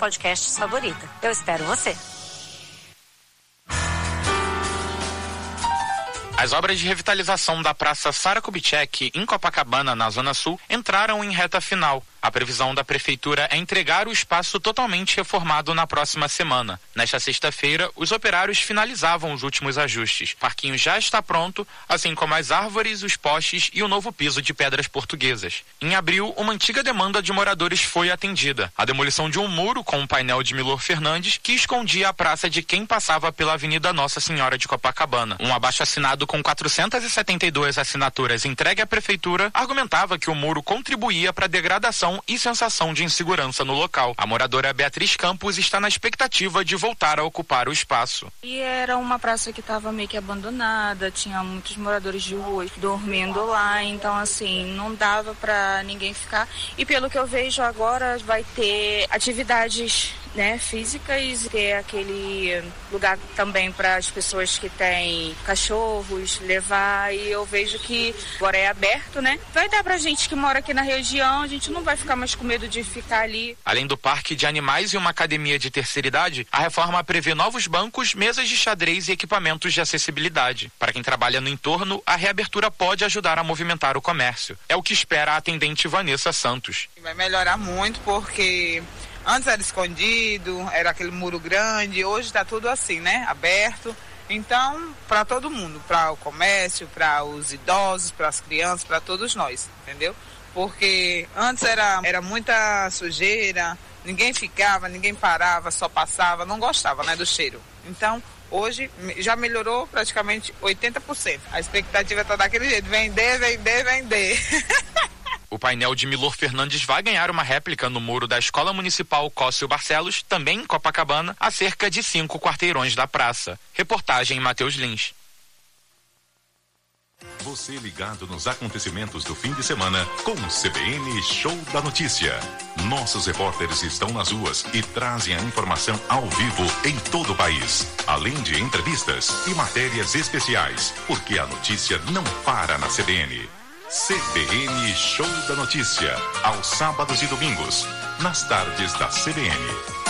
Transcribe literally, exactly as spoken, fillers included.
podcasts favorita. Eu espero você. As obras de revitalização da Praça Sara Kubitschek, em Copacabana, na Zona Sul, entraram em reta final. A previsão da Prefeitura é entregar o espaço totalmente reformado na próxima semana. Nesta sexta-feira, os operários finalizavam os últimos ajustes. O parquinho já está pronto, assim como as árvores, os postes e o novo piso de pedras portuguesas. Em abril, uma antiga demanda de moradores foi atendida. A demolição de um muro com um painel de Milor Fernandes que escondia a praça de quem passava pela Avenida Nossa Senhora de Copacabana. Um abaixo-assinado com quatrocentas e setenta e duas assinaturas entregue à Prefeitura argumentava que o muro contribuía para a degradação e sensação de insegurança no local. A moradora Beatriz Campos está na expectativa de voltar a ocupar o espaço. E era uma praça que estava meio que abandonada, tinha muitos moradores de rua dormindo lá, então assim, não dava para ninguém ficar. E pelo que eu vejo agora, vai ter atividades, né, físicas, ter aquele lugar também para as pessoas que têm cachorros levar, e eu vejo que agora é aberto, né? Vai dar pra gente que mora aqui na região, a gente não vai ficar mais com medo de ficar ali. Além do parque de animais e uma academia de terceira idade, a reforma prevê novos bancos, mesas de xadrez e equipamentos de acessibilidade. Para quem trabalha no entorno, a reabertura pode ajudar a movimentar o comércio. É o que espera a atendente Vanessa Santos. Vai melhorar muito porque antes era escondido, era aquele muro grande, hoje está tudo assim, né? Aberto. Então, para todo mundo, para o comércio, para os idosos, para as crianças, para todos nós, entendeu? Porque antes era, era muita sujeira, ninguém ficava, ninguém parava, só passava, não gostava, né, do cheiro. Então, hoje já melhorou praticamente oitenta por cento. A expectativa está daquele jeito, vender, vender, vender. O painel de Milor Fernandes vai ganhar uma réplica no muro da Escola Municipal Cócio Barcelos, também em Copacabana, a cerca de cinco quarteirões da praça. Reportagem Matheus Lins. Você ligado nos acontecimentos do fim de semana com o C B N Show da Notícia. Nossos repórteres estão nas ruas e trazem a informação ao vivo em todo o país, além de entrevistas e matérias especiais, porque a notícia não para na C B N. C B N Show da Notícia, aos sábados e domingos, nas tardes da C B N.